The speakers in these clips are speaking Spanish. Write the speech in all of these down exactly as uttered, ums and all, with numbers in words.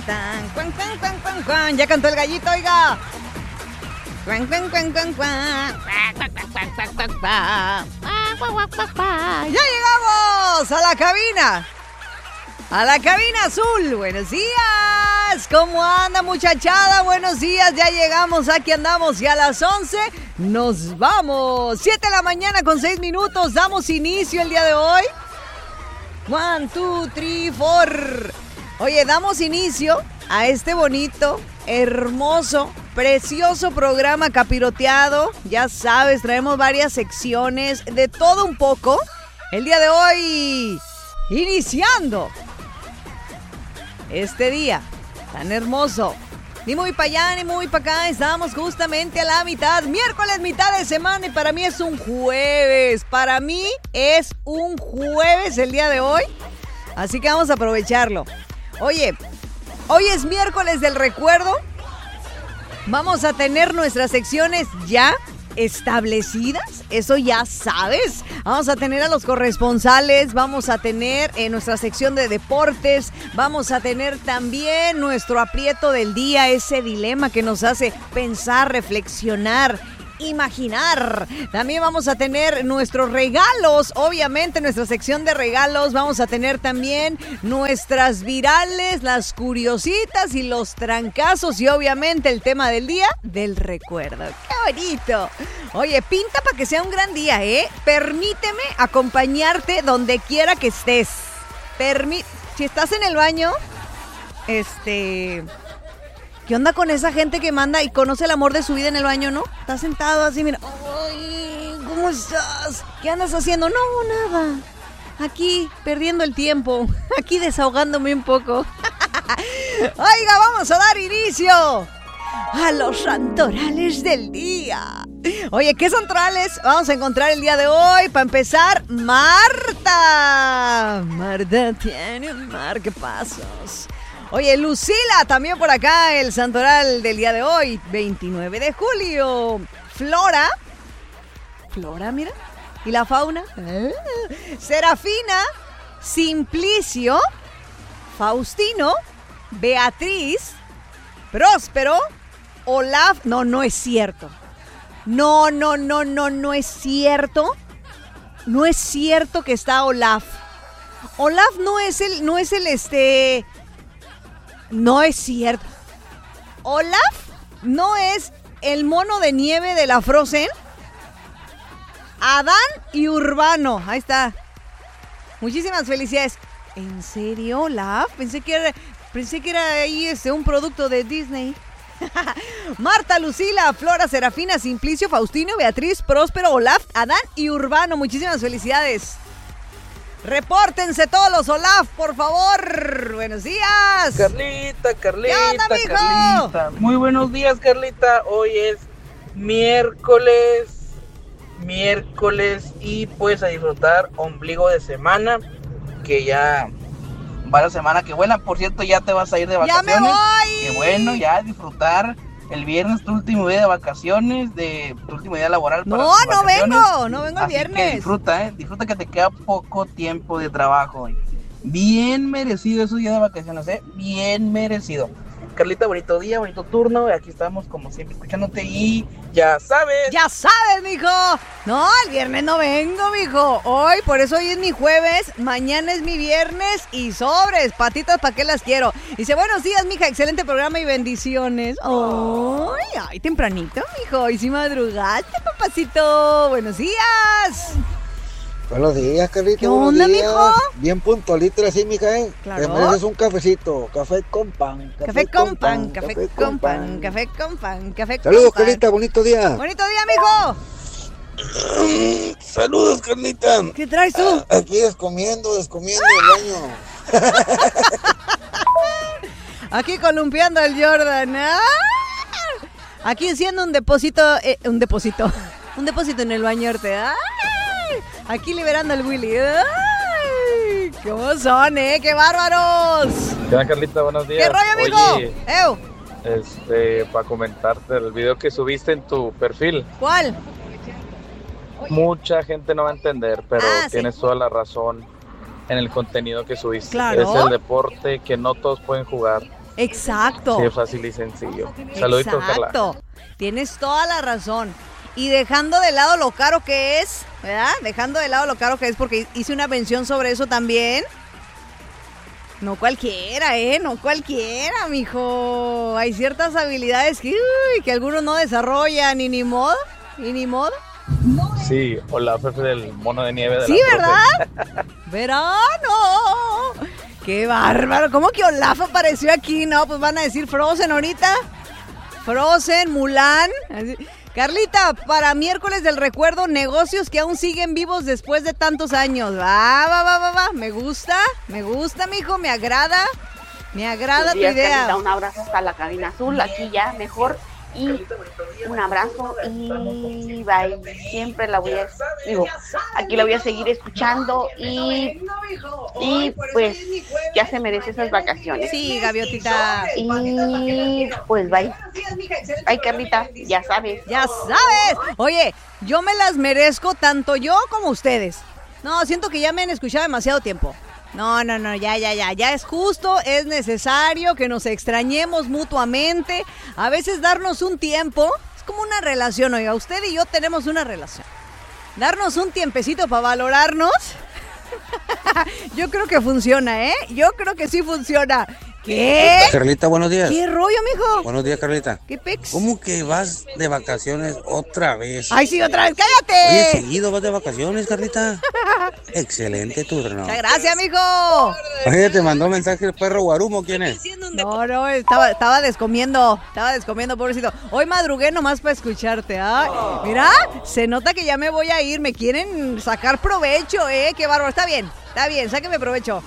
tan, cuan, cuan, cuan, cuan, cuan. Ya cantó el gallito, oiga. Cuan, cuan, cuan, cuan, cuan. Ya llegamos a la cabina. A la cabina azul. Buenos días. ¿Cómo anda, muchachada? Buenos días. Ya llegamos. Aquí andamos. Y a las once nos vamos. siete de la mañana con seis minutos. Damos inicio el día de hoy. One, two, three, four. Oye, damos inicio a este bonito, hermoso, precioso programa capiroteado. Ya sabes, traemos varias secciones, de todo un poco. El día de hoy, iniciando este día tan hermoso. Ni muy para allá, ni muy para acá. Estamos justamente a la mitad. Miércoles, mitad de semana. Y para mí es un jueves. Para mí es un jueves el día de hoy. Así que vamos a aprovecharlo. Oye, hoy es miércoles del recuerdo. Vamos a tener nuestras secciones ya establecidas, eso ya sabes. Vamos a tener a los corresponsales, vamos a tener en nuestra sección de deportes, vamos a tener también nuestro aprieto del día, ese dilema que nos hace pensar, reflexionar, imaginar. También vamos a tener nuestros regalos, obviamente nuestra sección de regalos. Vamos a tener también nuestras virales, las curiositas y los trancazos y obviamente el tema del día del recuerdo. ¡Qué bonito! Oye, pinta para que sea un gran día, ¿eh? Permíteme acompañarte donde quiera que estés. Permí- si estás en el baño, este... ¿qué onda con esa gente que manda y conoce el amor de su vida en el baño, no? Está sentado así, mira. Ay, ¿cómo estás? ¿Qué andas haciendo? No, nada. Aquí, perdiendo el tiempo. Aquí desahogándome un poco. Oiga, vamos a dar inicio a los santorales del día. Oye, ¿qué santorales vamos a encontrar el día de hoy? Para empezar, Marta. Marta tiene un marcapasos. Oye, Lucila, también por acá, el santoral del día de hoy, veintinueve de julio. Flora, Flora, mira, y la fauna. Ah. Serafina, Simplicio, Faustino, Beatriz, Próspero, Olaf. No, no es cierto. No, no, no, no, no es cierto. No es cierto que está Olaf. Olaf no es el, no es el este... No es cierto. Olaf no es el mono de nieve de la Frozen. Adán y Urbano. Ahí está. Muchísimas felicidades. ¿En serio, Olaf? Pensé que era, pensé que era ahí este, un producto de Disney. Marta, Lucila, Flora, Serafina, Simplicio, Faustino, Beatriz, Próspero, Olaf, Adán y Urbano. Muchísimas felicidades. Repórtense todos los Olaf, por favor. Buenos días. Carlita, Carlita, ¿Qué onda, mijo? Carlita. Muy buenos días, Carlita. Hoy es miércoles, miércoles y pues a disfrutar ombligo de semana, que ya va la semana que vuela. Por cierto, ya te vas a ir de vacaciones. ¡Ya me voy! Qué bueno, ya disfrutar. El viernes tu último día de vacaciones, de tu último día laboral. No, para tus no vacaciones. vengo, no vengo el Así viernes. que disfruta, eh, disfruta que te queda poco tiempo de trabajo. Bien merecido esos días de vacaciones, eh, bien merecido. Carlita, bonito día, bonito turno. Aquí estamos como siempre escuchándote y ya sabes. Ya sabes, mijo. No, el viernes no vengo, mijo. Hoy, por eso hoy es mi jueves, mañana es mi viernes y sobres, patitas, ¿para qué las quiero? Dice, buenos días, mija, excelente programa y bendiciones. Ay, ay, tempranito, mijo. Y si madrugaste, papacito. Buenos días. Buenos días, Carlita. ¿Qué onda, buenos días. mijo? Bien puntualito así, mija, ¿eh? Claro. Te mereces un cafecito. Café con pan. Café con pan, café con pan, café con pan, café con pan. Saludos, Carlita. Bonito día. Bonito día, mijo. Saludos, Carlita. ¿Qué traes tú? Ah, aquí descomiendo, descomiendo el baño. Aquí columpiando el Jordan. ¡Ah! Aquí haciendo un depósito, eh, un depósito, un depósito en el bañorte. ¡Ay! Aquí liberando al Willy. ¡Ay! ¿Cómo son, eh? ¡Qué bárbaros! ¿Qué onda, Carlita? Buenos días. ¿Qué rollo, amigo? Oye, ¡Ew! este, para comentarte el video que subiste en tu perfil. ¿Cuál? Mucha gente no va a entender, pero Ah, sí. tienes toda la razón en el contenido que subiste. Claro. Es el deporte que no todos pueden jugar. Exacto. Sí, fácil y sencillo. Saluditos, Carla. Exacto. Tienes toda la razón. Y dejando de lado lo caro que es, ¿verdad? Dejando de lado lo caro que es, porque hice una mención sobre eso también. No cualquiera, ¿eh? No cualquiera, mijo. Hay ciertas habilidades que, uy, que algunos no desarrollan, y ni modo, y ni modo. Sí, hola, Fefe del mono de nieve de Sí, la ¿verdad? ¡Verano! ¡Qué bárbaro! ¿Cómo que Olaf apareció aquí? No, pues van a decir Frozen ahorita. Frozen, Mulan. Así. Carlita, para miércoles del recuerdo, negocios que aún siguen vivos después de tantos años. Va, va, va, va, va. Me gusta, me gusta, mijo, me agrada. Me agrada tu idea. Carlita, un abrazo hasta la cabina azul, aquí ya mejor. Y un abrazo y bye. Siempre la voy a, digo, aquí la voy a seguir escuchando y, y pues ya se merece esas vacaciones. Sí, gaviotita. Y pues bye. Bye, Carlita, ya sabes. Ya sabes. Oye, yo me las merezco tanto yo como ustedes. No, siento que ya me han escuchado demasiado tiempo. No, no, no, ya, ya, ya, ya es justo, es necesario que nos extrañemos mutuamente. A veces darnos un tiempo, es como una relación, oiga, usted y yo tenemos una relación. Darnos un tiempecito para valorarnos, yo creo que funciona, ¿eh? Yo creo que sí funciona. ¿Qué? Carlita, buenos días. ¿Qué rollo, mijo? Buenos días, Carlita. ¿Qué pex? ¿Cómo que vas de vacaciones otra vez? Ay, sí, otra vez, Oye, cállate. seguido vas de vacaciones, Carlita. Excelente turno. Muchas gracias, mijo. Oye, te mandó mensaje el perro Guarumo, ¿quién es? No, no, estaba, estaba descomiendo, estaba descomiendo, pobrecito. Hoy madrugué nomás para escucharte, ¿ah? Mira, se nota que ya me voy a ir, me quieren sacar provecho, ¿eh? Qué bárbaro, está bien, está bien, sáqueme provecho.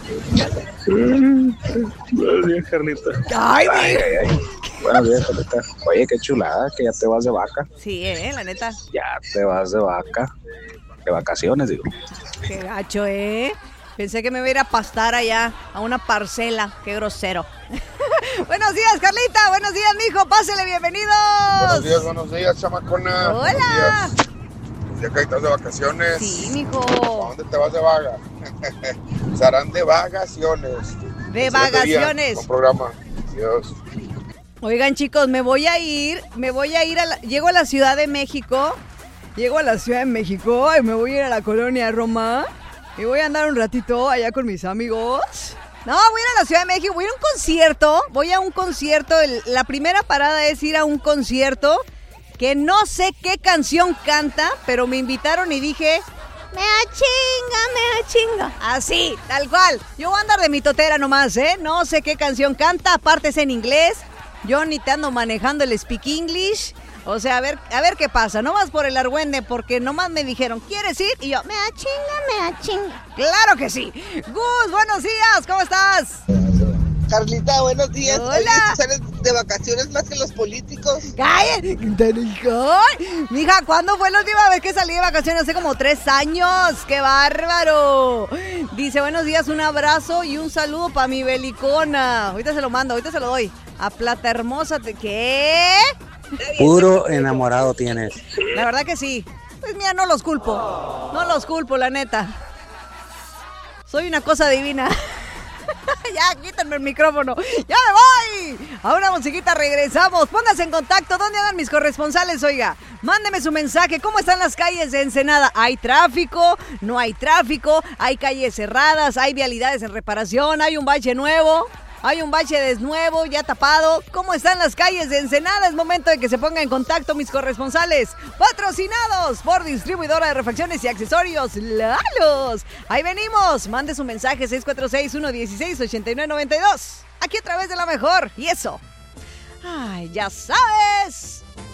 Buenos días, Carlita. Ay, Ay, ay, ay. Buenos días, Carlita. Oye, qué chulada, que ya te vas de vaca. Sí, eh, la neta. Ya te vas de vaca. De vacaciones, digo. Qué gacho, ¿eh? Pensé que me iba a ir a pastar allá, a una parcela. Qué grosero. Buenos días, Carlita. Buenos días, mijo. Pásele, bienvenidos. Buenos días, buenos días, chamacona. Hola. Ya que estás de vacaciones. Sí, mijo. ¿A dónde te vas de vaga? Serán de vacaciones. De Excelente vacaciones. día, buen programa. Adiós. Oigan, chicos, me voy a ir, me voy a ir a la, llego a la Ciudad de México, llego a la Ciudad de México y me voy a ir a la colonia Roma y voy a andar un ratito allá con mis amigos. No, voy a ir a la Ciudad de México, voy a ir a un concierto, voy a un concierto, el, la primera parada es ir a un concierto que no sé qué canción canta, pero me invitaron y dije... Me achinga, me achinga. Así, tal cual. Yo voy a andar de mitotera nomás, ¿eh? No sé qué canción canta, aparte es en inglés. Yo ni te ando manejando el speak English. O sea, a ver, a ver qué pasa. No más por el argüende, porque nomás me dijeron, ¿quieres ir? Y yo, me achinga, me achinga. ¡Claro que sí! Gus, buenos días, ¿cómo estás? Carlita, buenos días. Hola. Oye, ¿tú sales de vacaciones más que los políticos? ¡Cállate! Mija, ¿cuándo fue la última vez que salí de vacaciones? Hace como tres años. ¡Qué bárbaro! Dice, buenos días, un abrazo y un saludo para mi belicona. Ahorita se lo mando, ahorita se lo doy. A Plata Hermosa, te... ¿qué? Puro enamorado tienes. La verdad que sí. Pues mira, no los culpo. No los culpo, la neta. Soy una cosa divina. Ya, quítenme el micrófono. ¡Ya me voy! A una musiquita regresamos. Pónganse en contacto. ¿Dónde andan mis corresponsales? Oiga, mándeme su mensaje. ¿Cómo están las calles de Ensenada? ¿Hay tráfico? ¿No hay tráfico? ¿Hay calles cerradas? ¿Hay vialidades en reparación? ¿Hay un bache nuevo? Hay un bache desnuevo, ya tapado. ¿Cómo están las calles de Ensenada? Es momento de que se pongan en contacto mis corresponsales. Patrocinados por distribuidora de refacciones y accesorios Lalos. Ahí venimos. Mande su mensaje seis cuatro seis, uno uno seis, ocho nueve nueve dos. Aquí a través de La Mejor. Y eso. Ay, ya sabes.